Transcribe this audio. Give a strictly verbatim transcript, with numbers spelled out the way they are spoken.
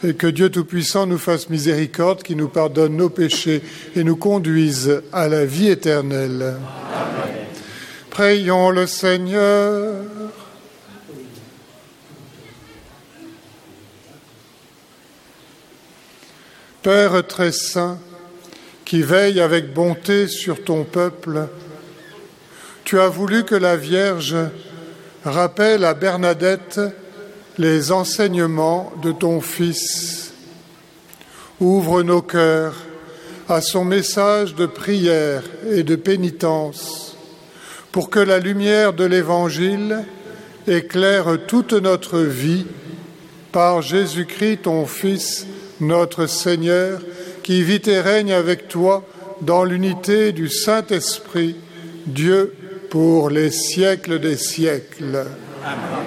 Et que Dieu Tout-Puissant nous fasse miséricorde, qui nous pardonne nos péchés et nous conduise à la vie éternelle. Amen. Prions le Seigneur. Père très saint, qui veille avec bonté sur ton peuple, tu as voulu que la Vierge rappelle à Bernadette les enseignements de ton Fils. Ouvre nos cœurs à son message de prière et de pénitence, pour que la lumière de l'Évangile éclaire toute notre vie par Jésus-Christ, ton Fils, notre Seigneur, qui vit et règne avec toi dans l'unité du Saint-Esprit, Dieu pour les siècles des siècles. Amen.